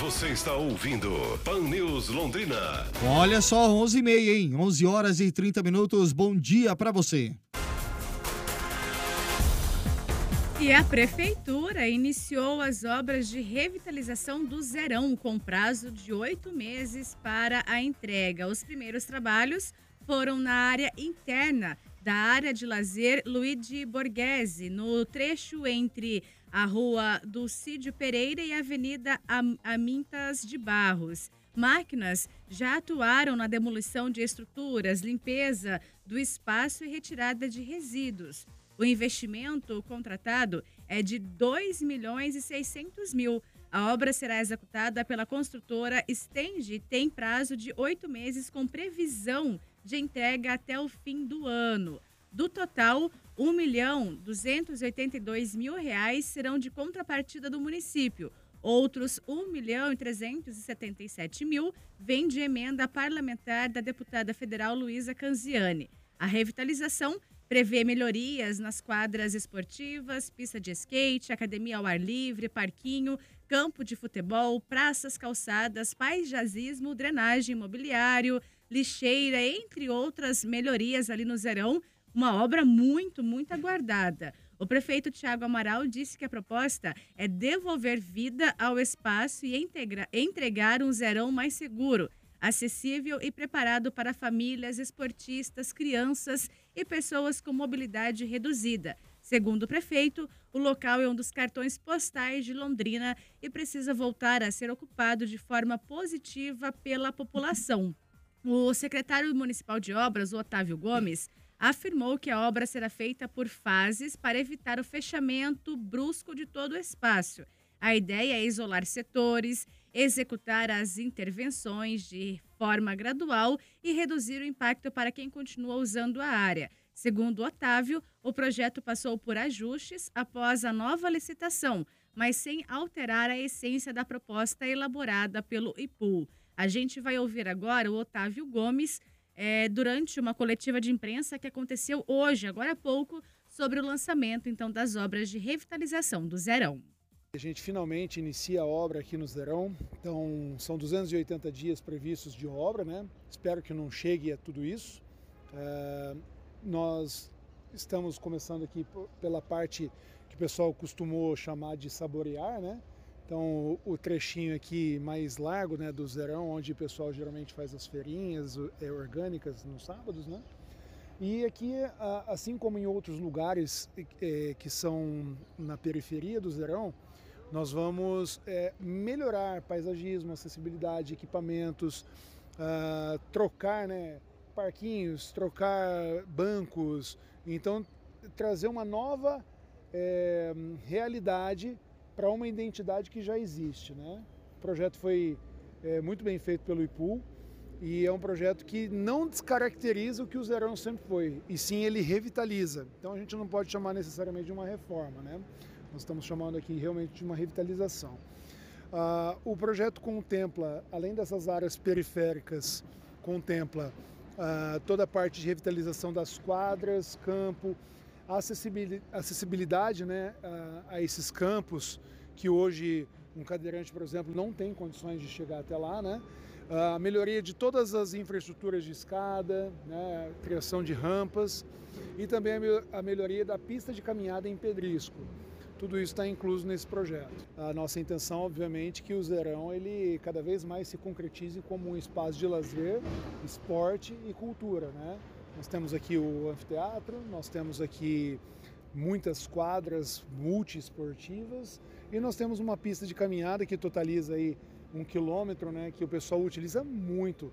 Você está ouvindo Pan News Londrina. Olha só, 11h30, hein? 11 horas e 30 minutos. Bom dia para você. E a Prefeitura iniciou as obras de revitalização do Zerão, com prazo de 8 meses para a entrega. Os primeiros trabalhos foram na área interna da área de lazer Luigi Borghese, no trecho entre a Rua Dulcídio Pereira e a Avenida Amintas de Barros. Máquinas já atuaram na demolição de estruturas, limpeza do espaço e retirada de resíduos. O investimento contratado é de R$ 2.600.000. A obra será executada pela construtora Stenge e tem prazo de 8 meses, com previsão de entrega até o fim do ano. Do total, R$ 1.282.000 serão de contrapartida do município. Outros R$ 1.377.000 vêm de emenda parlamentar da deputada federal Luísa Canziani. A revitalização prevê melhorias nas quadras esportivas, pista de skate, academia ao ar livre, parquinho, campo de futebol, praças, calçadas, paisagismo, drenagem, mobiliário, lixeira, entre outras melhorias ali no Zerão. Uma obra muito aguardada. O prefeito Thiago Amaral disse que a proposta é devolver vida ao espaço e entregar um Zerão mais seguro, acessível e preparado para famílias, esportistas, crianças e pessoas com mobilidade reduzida. Segundo o prefeito, o local é um dos cartões postais de Londrina e precisa voltar a ser ocupado de forma positiva pela população. O secretário municipal de obras, Otávio Gomes, afirmou que a obra será feita por fases para evitar o fechamento brusco de todo o espaço. A ideia é isolar setores, executar as intervenções de forma gradual e reduzir o impacto para quem continua usando a área. Segundo Otávio, o projeto passou por ajustes após a nova licitação, mas sem alterar a essência da proposta elaborada pelo IPUL. A gente vai ouvir agora o Otávio Gomes durante uma coletiva de imprensa que aconteceu hoje, agora há pouco, sobre o lançamento então das obras de revitalização do Zerão. A gente finalmente inicia a obra aqui no Zerão, então são 280 dias previstos de obra, né? Espero que não chegue a tudo isso. Nós estamos começando aqui pela parte que o pessoal costumou chamar de saborear, né? Então o trechinho aqui mais largo, né, do Zerão, onde o pessoal geralmente faz as feirinhas orgânicas nos sábados, né? E aqui, assim como em outros lugares que são na periferia do Zerão, nós vamos melhorar paisagismo, acessibilidade, equipamentos, trocar, né, parquinhos, trocar bancos, então trazer uma nova realidade para uma identidade que já existe, né? O projeto foi muito bem feito pelo IPUL e é um projeto que não descaracteriza o que o Zerão sempre foi, e sim ele revitaliza. Então a gente não pode chamar necessariamente de uma reforma, né? Nós estamos chamando aqui realmente de uma revitalização. O projeto contempla, além dessas áreas periféricas, contempla toda a parte de revitalização das quadras, campo, a acessibilidade, né, a esses campos que hoje um cadeirante, por exemplo, não tem condições de chegar até lá, né? A melhoria de todas as infraestruturas de escada, né, criação de rampas e também a melhoria da pista de caminhada em pedrisco. Tudo isso está incluso nesse projeto. A nossa intenção, obviamente, é que o Zerão ele cada vez mais se concretize como um espaço de lazer, esporte e cultura, né? Nós temos aqui o anfiteatro, nós temos aqui muitas quadras multiesportivas e nós temos uma pista de caminhada que totaliza aí 1 quilômetro, né, que o pessoal utiliza muito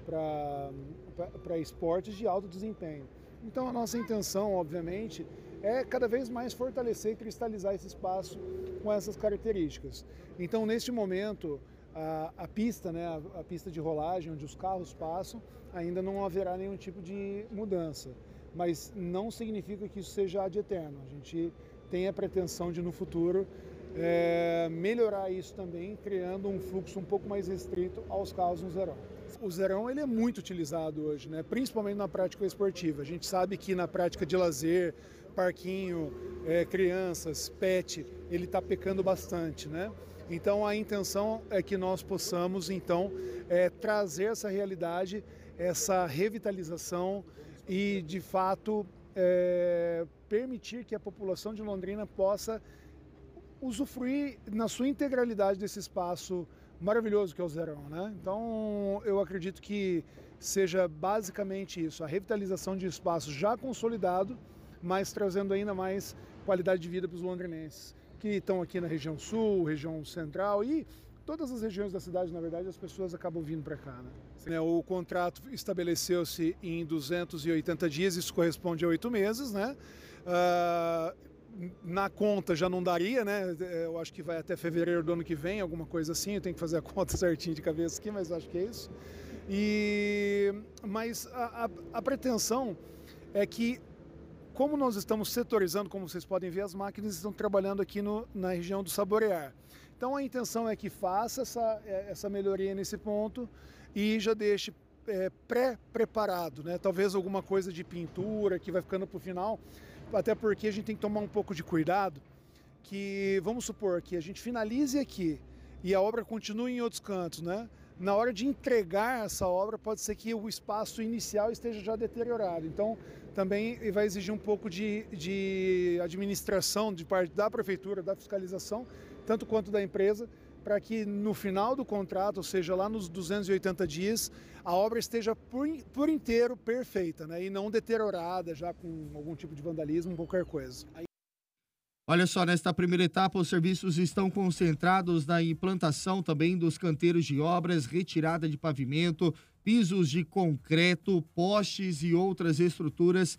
para esportes de alto desempenho. Então a nossa intenção, obviamente, é cada vez mais fortalecer e cristalizar esse espaço com essas características. Então, neste momento, a pista, né, a pista de rolagem, onde os carros passam, ainda não haverá nenhum tipo de mudança. Mas não significa que isso seja ad eterno. A gente tem a pretensão de, no futuro, melhorar isso também, criando um fluxo um pouco mais restrito aos carros no Zerão. O Zerão ele é muito utilizado hoje, né? Principalmente na prática esportiva. A gente sabe que na prática de lazer, parquinho, crianças, pet, ele está pecando bastante, né? Então, a intenção é que nós possamos, então, trazer essa realidade, essa revitalização e, de fato, permitir que a população de Londrina possa usufruir na sua integralidade desse espaço maravilhoso que é o Zerão, né? Então, eu acredito que seja basicamente isso, a revitalização de espaço já consolidado, mas trazendo ainda mais qualidade de vida para os londrinenses, que estão aqui na região sul, região central e todas as regiões da cidade, na verdade, as pessoas acabam vindo para cá, né? O contrato estabeleceu-se em 280 dias, isso corresponde a 8 meses, né? Na conta já não daria, né? Eu acho que vai até fevereiro do ano que vem, alguma coisa assim. Eu tenho que fazer a conta certinho de cabeça aqui, mas acho que é isso. Mas a pretensão é que, como nós estamos setorizando, como vocês podem ver, as máquinas estão trabalhando aqui na região do Saborear. Então a intenção é que faça essa melhoria nesse ponto e já deixe pré-preparado, né? Talvez alguma coisa de pintura que vai ficando para o final. Até porque a gente tem que tomar um pouco de cuidado, que vamos supor que a gente finalize aqui e a obra continue em outros cantos, né? Na hora de entregar essa obra, pode ser que o espaço inicial esteja já deteriorado. Então, também vai exigir um pouco de administração de parte da prefeitura, da fiscalização, tanto quanto da empresa, para que no final do contrato, ou seja, lá nos 280 dias, a obra esteja por inteiro perfeita, né? E não deteriorada já com algum tipo de vandalismo, qualquer coisa. Olha só, nesta primeira etapa, os serviços estão concentrados na implantação também dos canteiros de obras, retirada de pavimento, pisos de concreto, postes e outras estruturas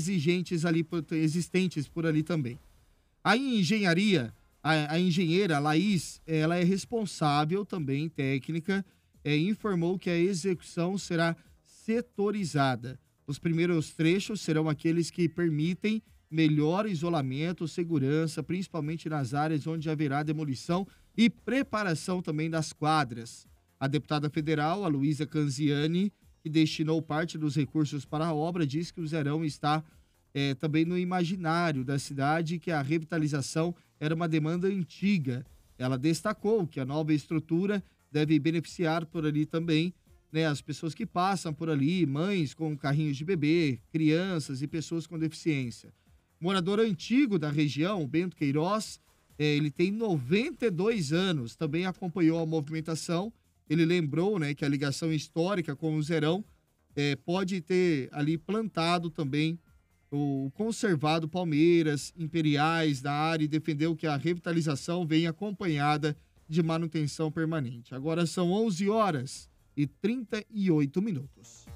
existentes por ali também. A engenharia, a engenheira Laís, ela é responsável também, técnica, informou que a execução será setorizada. Os primeiros trechos serão aqueles que permitem melhor isolamento, segurança, principalmente nas áreas onde haverá demolição e preparação também das quadras. A deputada federal, a Luísa Canziani, que destinou parte dos recursos para a obra, diz que o Zerão está também no imaginário da cidade, que a revitalização era uma demanda antiga. Ela destacou que a nova estrutura deve beneficiar por ali também, né, as pessoas que passam por ali, mães com carrinhos de bebê, crianças e pessoas com deficiência. Morador antigo da região, Bento Queiroz, ele tem 92 anos, também acompanhou a movimentação. Ele lembrou, né, que a ligação histórica com o Zerão pode ter ali plantado também o conservado palmeiras imperiais da área e defendeu que a revitalização venha acompanhada de manutenção permanente. Agora são 11h38.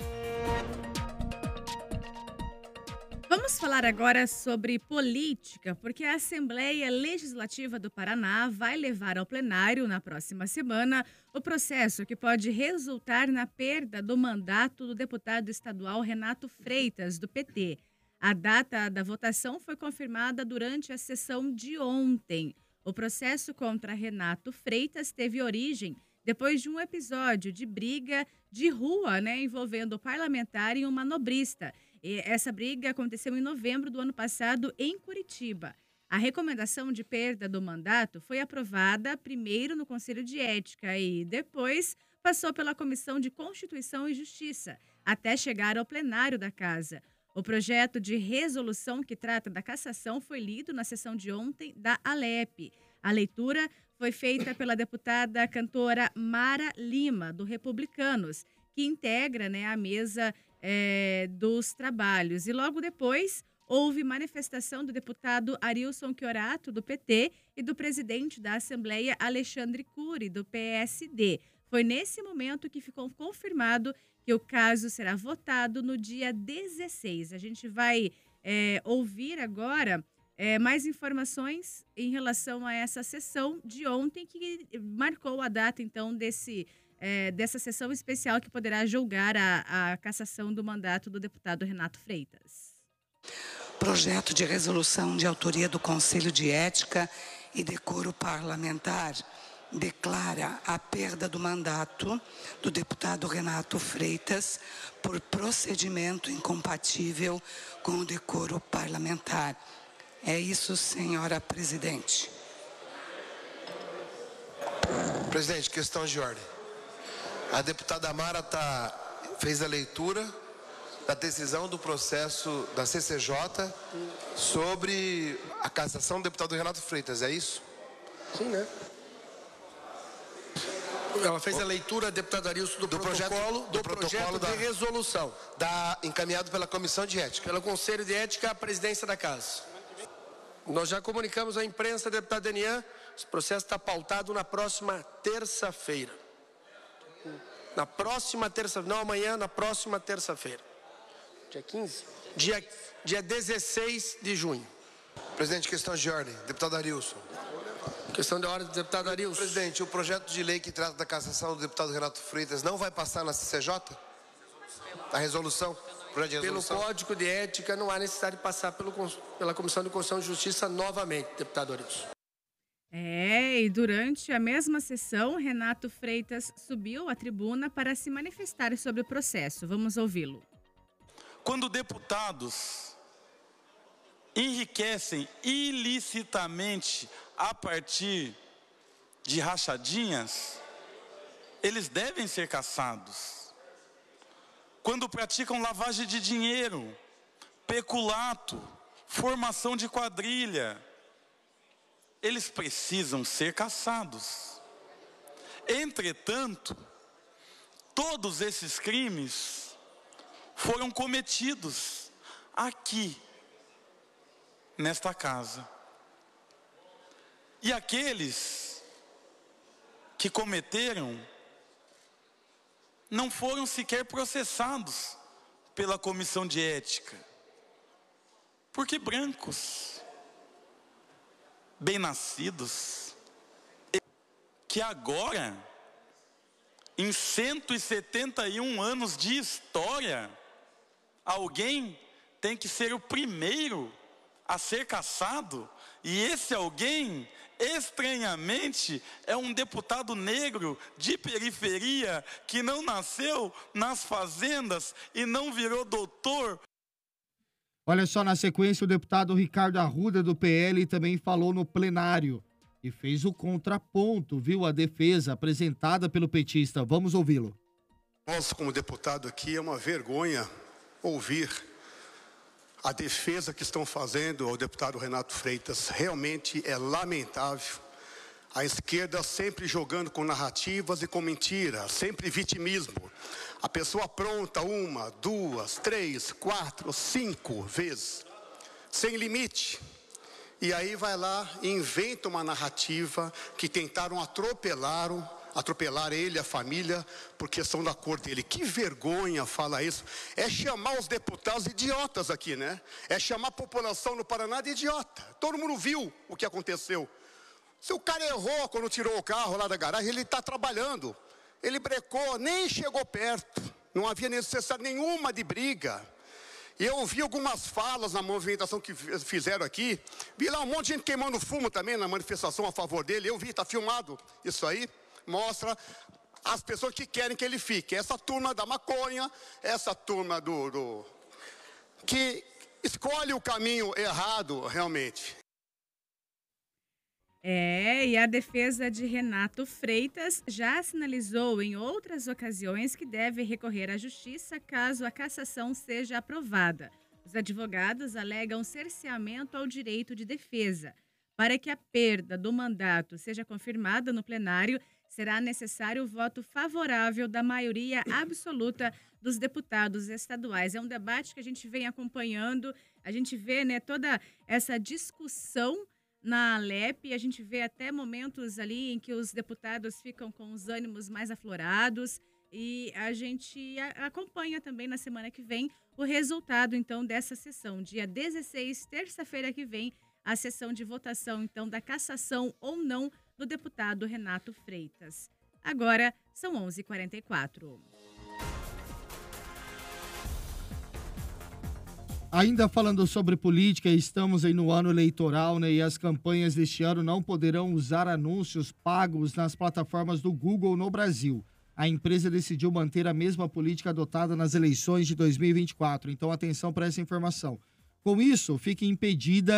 Vamos falar agora sobre política, porque a Assembleia Legislativa do Paraná vai levar ao plenário, na próxima semana, o processo que pode resultar na perda do mandato do deputado estadual Renato Freitas, do PT. A data da votação foi confirmada durante a sessão de ontem. O processo contra Renato Freitas teve origem depois de um episódio de briga de rua, né, envolvendo o parlamentar e um manobrista. E essa briga aconteceu em novembro do ano passado em Curitiba. A recomendação de perda do mandato foi aprovada primeiro no Conselho de Ética e depois passou pela Comissão de Constituição e Justiça, até chegar ao plenário da Casa. O projeto de resolução que trata da cassação foi lido na sessão de ontem da Alep. A leitura foi feita pela deputada cantora Mara Lima, do Republicanos, que integra, né, a mesa dos trabalhos. E logo depois houve manifestação do deputado Arilson Chiorato, do PT, e do presidente da Assembleia, Alexandre Cury, do PSD. Foi nesse momento que ficou confirmado que o caso será votado no dia 16. A gente vai ouvir agora mais informações em relação a essa sessão de ontem, que marcou a data, então, dessa sessão especial que poderá julgar a cassação do mandato do deputado Renato Freitas. Projeto de resolução de autoria do Conselho de Ética e Decoro Parlamentar declara a perda do mandato do deputado Renato Freitas por procedimento incompatível com o decoro parlamentar. É isso, senhora presidente. Presidente, questão de ordem. A deputada Mara fez a leitura da decisão do processo da CCJ sobre a cassação do deputado Renato Freitas, é isso? Sim, né? Ela fez a leitura, deputada Arilson, do protocolo de resolução. Encaminhado pela Comissão de Ética. Pelo Conselho de Ética à presidência da Casa. Nós já comunicamos à imprensa, deputado Denian, esse processo está pautado na próxima terça-feira. Na próxima terça-feira, não amanhã, na próxima terça-feira. Dia 15? Dia 16 de junho. Presidente, questão de ordem. Deputado Arilson. Questão de ordem do deputado Arilson. Presidente, o projeto de lei que trata da cassação do deputado Renato Freitas não vai passar na CCJ? A resolução? Pelo Código de Ética, não há necessidade de passar pela Comissão de Constituição e Justiça novamente, deputado Arilson. E durante a mesma sessão, Renato Freitas subiu à tribuna para se manifestar sobre o processo. Vamos ouvi-lo. Quando deputados enriquecem ilicitamente a partir de rachadinhas, eles devem ser cassados. Quando praticam lavagem de dinheiro, peculato, formação de quadrilha, eles precisam ser cassados. Entretanto, todos esses crimes foram cometidos aqui, nesta casa. E aqueles que cometeram não foram sequer processados pela Comissão de Ética. Porque brancos, bem-nascidos, que agora, em 171 anos de história, alguém tem que ser o primeiro a ser cassado, e esse alguém, estranhamente, é um deputado negro de periferia que não nasceu nas fazendas e não virou doutor. Olha só, na sequência, o deputado Ricardo Arruda, do PL, também falou no plenário e fez o contraponto, viu? A defesa apresentada pelo petista. Vamos ouvi-lo. Nós, como deputado aqui, é uma vergonha ouvir a defesa que estão fazendo ao deputado Renato Freitas. Realmente é lamentável. A esquerda sempre jogando com narrativas e com mentiras, sempre vitimismo. A pessoa apronta 1, 2, 3, 4, 5 vezes, sem limite. E aí vai lá e inventa uma narrativa que tentaram atropelar ele, a família, por questão da cor dele. Que vergonha fala isso. É chamar os deputados de idiotas aqui, né? É chamar a população no Paraná de idiota. Todo mundo viu o que aconteceu. Se o cara errou quando tirou o carro lá da garagem, ele está trabalhando. Ele brecou, nem chegou perto. Não havia necessidade nenhuma de briga. E eu vi algumas falas na movimentação que fizeram aqui. Vi lá um monte de gente queimando fumo também na manifestação a favor dele. Eu vi, está filmado isso aí. Mostra as pessoas que querem que ele fique. Essa turma da maconha, essa turma que escolhe o caminho errado, realmente. E a defesa de Renato Freitas já sinalizou em outras ocasiões que deve recorrer à justiça caso a cassação seja aprovada. Os advogados alegam cerceamento ao direito de defesa. Para que a perda do mandato seja confirmada no plenário, será necessário o voto favorável da maioria absoluta dos deputados estaduais. É um debate que a gente vem acompanhando, a gente vê, né, toda essa discussão na Alep, a gente vê até momentos ali em que os deputados ficam com os ânimos mais aflorados e a gente acompanha também na semana que vem o resultado, então, dessa sessão. Dia 16, terça-feira que vem, a sessão de votação, então, da cassação ou não do deputado Renato Freitas. Agora, são 11h44. Ainda falando sobre política, estamos aí no ano eleitoral, né? E as campanhas deste ano não poderão usar anúncios pagos nas plataformas do Google no Brasil. A empresa decidiu manter a mesma política adotada nas eleições de 2024. Então, atenção para essa informação. Com isso, fica impedida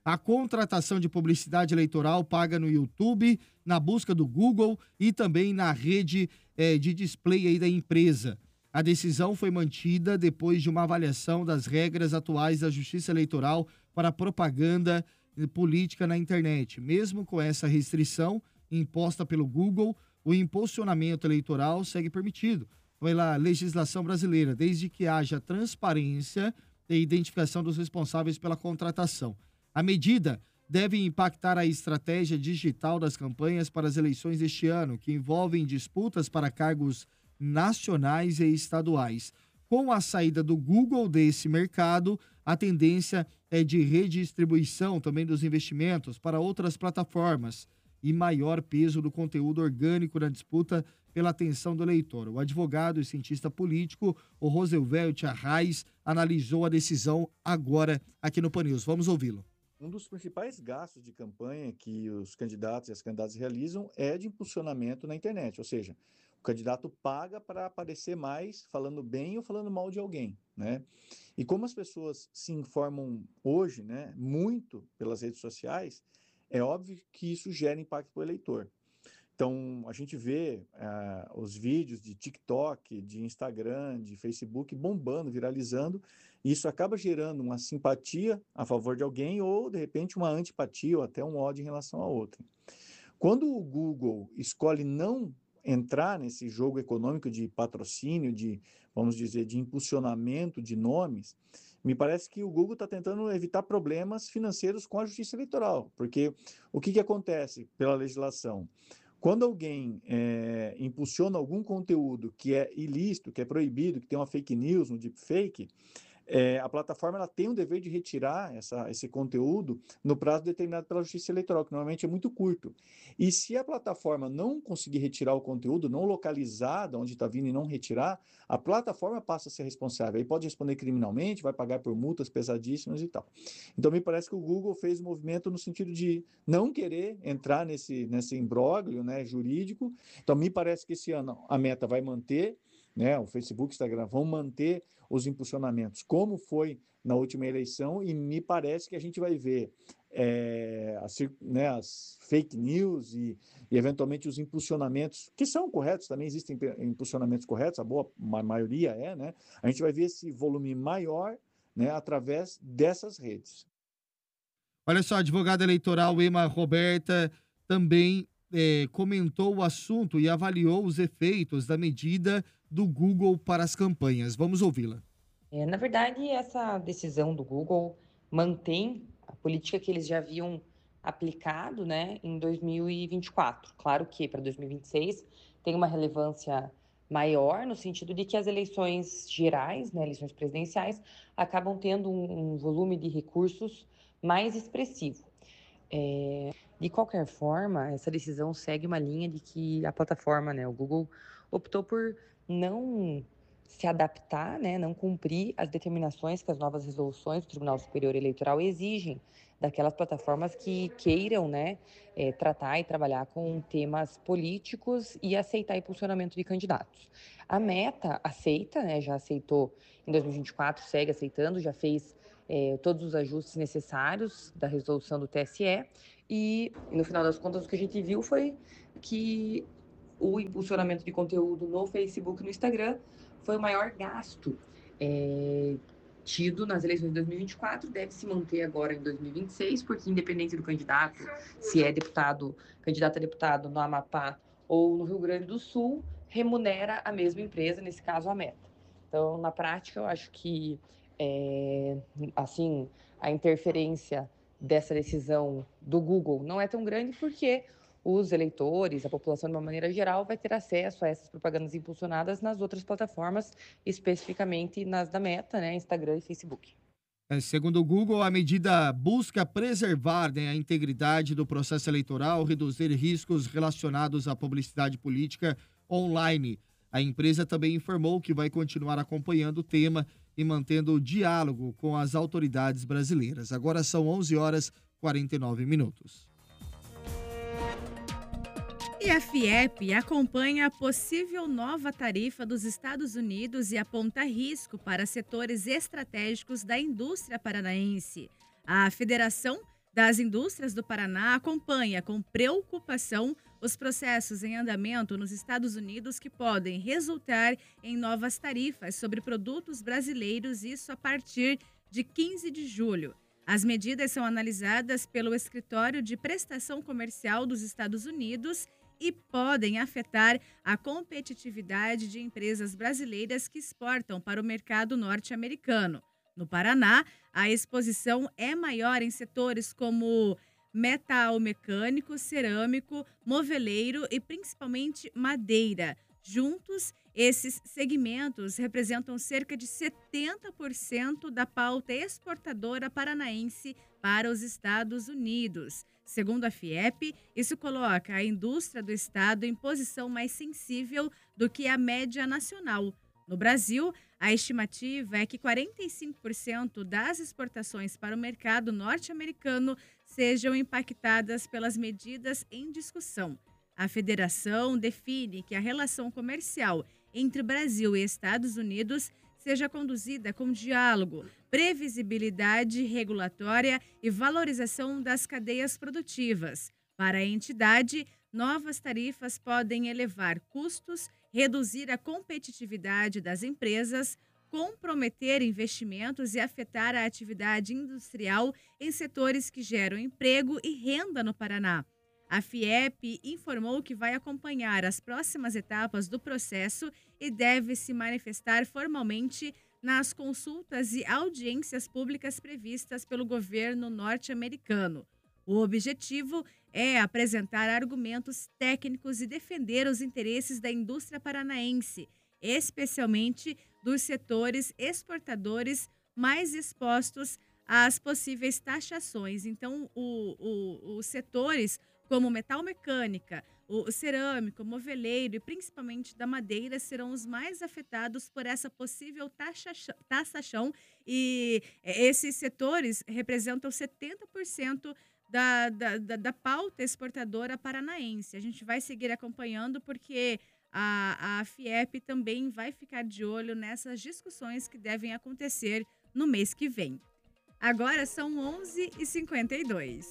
A contratação de publicidade eleitoral paga no YouTube, na busca do Google e também na rede de display aí da empresa. A decisão foi mantida depois de uma avaliação das regras atuais da Justiça Eleitoral para propaganda política na internet. Mesmo com essa restrição imposta pelo Google, o impulsionamento eleitoral segue permitido pela legislação brasileira, desde que haja transparência e identificação dos responsáveis pela contratação. A medida deve impactar a estratégia digital das campanhas para as eleições deste ano, que envolvem disputas para cargos nacionais e estaduais. Com a saída do Google desse mercado, a tendência é de redistribuição também dos investimentos para outras plataformas e maior peso do conteúdo orgânico na disputa pela atenção do eleitor. O advogado e cientista político, o Roosevelt Arraes, analisou a decisão agora aqui no Pan News. Vamos ouvi-lo. Um dos principais gastos de campanha que os candidatos e as candidatas realizam é de impulsionamento na internet, ou seja, o candidato paga para aparecer mais falando bem ou falando mal de alguém, né? E como as pessoas se informam hoje, né, muito pelas redes sociais, é óbvio que isso gera impacto para o eleitor. Então, a gente vê os vídeos de TikTok, de Instagram, de Facebook bombando, viralizando, e isso acaba gerando uma simpatia a favor de alguém ou, de repente, uma antipatia ou até um ódio em relação a outro. Quando o Google escolhe não entrar nesse jogo econômico de patrocínio, de, vamos dizer, de impulsionamento de nomes, me parece que o Google está tentando evitar problemas financeiros com a Justiça Eleitoral, porque o que acontece pela legislação? Quando alguém impulsiona algum conteúdo que é ilícito, que é proibido, que tem uma fake news, um deepfake, a plataforma ela tem o dever de retirar esse conteúdo no prazo determinado pela Justiça Eleitoral, que normalmente é muito curto. E se a plataforma não conseguir retirar o conteúdo, não localizar de onde está vindo e não retirar, a plataforma passa a ser responsável. Aí pode responder criminalmente, vai pagar por multas pesadíssimas e tal. Então, me parece que o Google fez um movimento no sentido de não querer entrar nesse imbróglio, né, jurídico. Então, me parece que esse ano a Meta vai manter, né, o Facebook, Instagram vão manter os impulsionamentos, como foi na última eleição, e me parece que a gente vai ver as fake news e eventualmente os impulsionamentos, que são corretos, também existem impulsionamentos corretos, a maioria né? A gente vai ver esse volume maior, né, através dessas redes. Olha só, a advogada eleitoral Ema Roberta também comentou o assunto e avaliou os efeitos da medida do Google para as campanhas. Vamos ouvi-la. Na verdade, essa decisão do Google mantém a política que eles já haviam aplicado, né, em 2024. Claro que para 2026 tem uma relevância maior no sentido de que as eleições gerais, né, eleições presidenciais, acabam tendo um volume de recursos mais expressivo. De qualquer forma, essa decisão segue uma linha de que a plataforma, né, o Google, optou por não se adaptar, né, não cumprir as determinações que as novas resoluções do Tribunal Superior Eleitoral exigem daquelas plataformas que queiram, né, tratar e trabalhar com temas políticos e aceitar impulsionamento de candidatos. A Meta aceita, né, já aceitou em 2024, segue aceitando, já fez todos os ajustes necessários da resolução do TSE e, no final das contas, o que a gente viu foi que o impulsionamento de conteúdo no Facebook e no Instagram foi o maior gasto tido nas eleições de 2024, deve se manter agora em 2026, porque independente do candidato, se é candidato a deputado no Amapá ou no Rio Grande do Sul, remunera a mesma empresa, nesse caso a Meta. Então, na prática, eu acho que assim, a interferência dessa decisão do Google não é tão grande porque os eleitores, a população de uma maneira geral, vai ter acesso a essas propagandas impulsionadas nas outras plataformas, especificamente nas da Meta, né, Instagram e Facebook. Segundo o Google, a medida busca preservar, né, a integridade do processo eleitoral, reduzir riscos relacionados à publicidade política online. A empresa também informou que vai continuar acompanhando o tema e mantendo o diálogo com as autoridades brasileiras. Agora são 11h49. E a FIEP acompanha a possível nova tarifa dos Estados Unidos e aponta risco para setores estratégicos da indústria paranaense. A federação das Indústrias do Paraná acompanha com preocupação os processos em andamento nos Estados Unidos que podem resultar em novas tarifas sobre produtos brasileiros, isso a partir de 15 de julho. As medidas são analisadas pelo Escritório de Prestação Comercial dos Estados Unidos e podem afetar a competitividade de empresas brasileiras que exportam para o mercado norte-americano. No Paraná, a exposição é maior em setores como metal mecânico, cerâmico, moveleiro e principalmente madeira. Juntos, esses segmentos representam cerca de 70% da pauta exportadora paranaense para os Estados Unidos. Segundo a FIEP, isso coloca a indústria do estado em posição mais sensível do que a média nacional. No Brasil, a estimativa é que 45% das exportações para o mercado norte-americano sejam impactadas pelas medidas em discussão. A federação define que a relação comercial entre Brasil e Estados Unidos seja conduzida com diálogo, previsibilidade regulatória e valorização das cadeias produtivas. Para a entidade, novas tarifas podem elevar custos, reduzir a competitividade das empresas, comprometer investimentos e afetar a atividade industrial em setores que geram emprego e renda no Paraná. A FIEP informou que vai acompanhar as próximas etapas do processo e deve se manifestar formalmente nas consultas e audiências públicas previstas pelo governo norte-americano. O objetivo é apresentar argumentos técnicos e defender os interesses da indústria paranaense, especialmente dos setores exportadores mais expostos às possíveis taxações. Então, os setores como metal mecânica, o cerâmico, moveleiro e principalmente da madeira serão os mais afetados por essa possível taxação e esses setores representam 70% da pauta exportadora paranaense. A gente vai seguir acompanhando porque a FIEP também vai ficar de olho nessas discussões que devem acontecer no mês que vem. Agora são 11h52.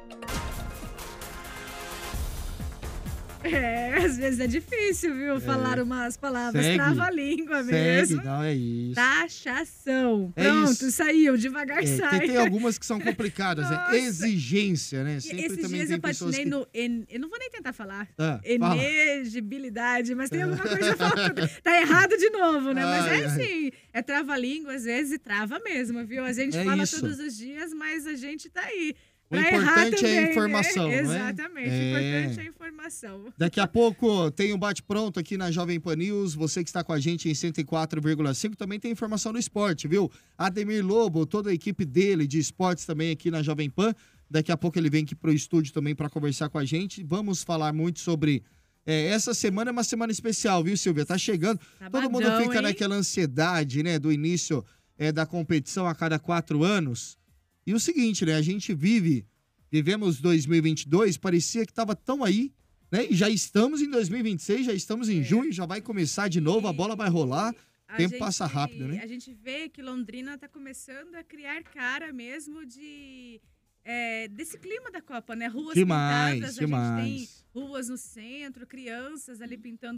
Às vezes é difícil, viu? Falar umas palavras trava-língua mesmo. Não, é isso. Taxação. Pronto, saiu, devagar sai. Tem algumas que são complicadas, né? Exigência, né? Sempre esses também dias tem eu pessoas patinei que... no... Eu não vou nem tentar falar. Fala. Inegibilidade, mas tem alguma coisa faltando. Tá errado de novo, né? Mas é assim, é trava-língua às vezes e trava mesmo, viu? A gente fala todos os dias, mas a gente tá aí. O importante é a informação, né? Não é? Exatamente, o importante é a informação. Daqui a pouco tem um bate-pronto aqui na Jovem Pan News. Você que está com a gente em 104,5 também tem informação no esporte, viu? Ademir Lobo, toda a equipe dele de esportes também aqui na Jovem Pan. Daqui a pouco ele vem aqui pro estúdio também para conversar com a gente. Vamos falar muito sobre... essa semana é uma semana especial, viu, Silvia? Tá chegando. Sabadão, todo mundo fica naquela ansiedade, né? Do início da competição a cada 4 anos. E o seguinte, né? A gente vivemos 2022, parecia que estava tão aí, né? E já estamos em 2026, já estamos em junho, já vai começar de novo, a bola vai rolar, o tempo passa rápido, né? A gente vê que Londrina está começando a criar cara mesmo desse clima da Copa, né? Ruas pintadas, a gente tem ruas no centro, crianças ali pintando